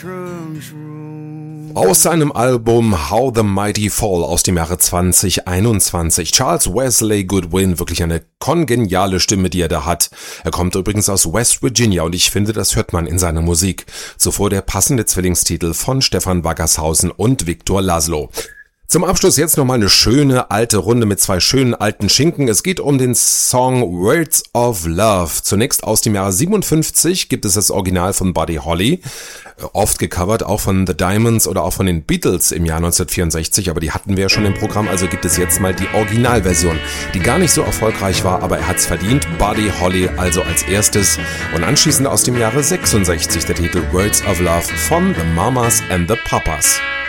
Aus seinem Album How the Mighty Fall aus dem Jahre 2021. Charles Wesley Goodwin, wirklich eine kongeniale Stimme, die er da hat. Er kommt übrigens aus West Virginia und ich finde, das hört man in seiner Musik. Zuvor der passende Zwillingstitel von Stefan Waggershausen und Viktor Laszlo. Zum Abschluss jetzt nochmal eine schöne alte Runde mit zwei schönen alten Schinken. Es geht um den Song Words of Love. Zunächst aus dem Jahre 57 gibt es das Original von Buddy Holly. Oft gecovert, auch von The Diamonds oder auch von den Beatles im Jahr 1964. Aber die hatten wir ja schon im Programm, also gibt es jetzt mal die Originalversion, die gar nicht so erfolgreich war, aber er hat's verdient. Buddy Holly also als erstes. Und anschließend aus dem Jahre 66 der Titel Words of Love von The Mamas and the Papas.